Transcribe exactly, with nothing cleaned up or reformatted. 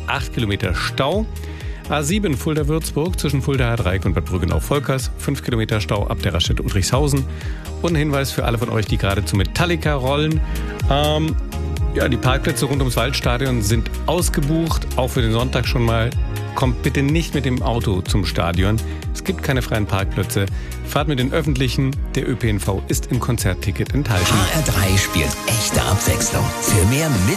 acht Kilometer Stau. A sieben Fulda-Würzburg zwischen Fuldaer Dreieck und Bad Brüggenau-Volkers, fünf Kilometer Stau ab der Raststätte Udrichshausen. Und ein Hinweis für alle von euch, die gerade zu Metallica rollen. Ähm, ja, die Parkplätze rund ums Waldstadion sind ausgebucht, auch für den Sonntag schon mal. Kommt bitte nicht mit dem Auto zum Stadion. Es gibt keine freien Parkplätze. Fahrt mit den Öffentlichen. Der ÖPNV ist im Konzertticket enthalten. H R drei spielt echte Abwechslung. Für mehr mit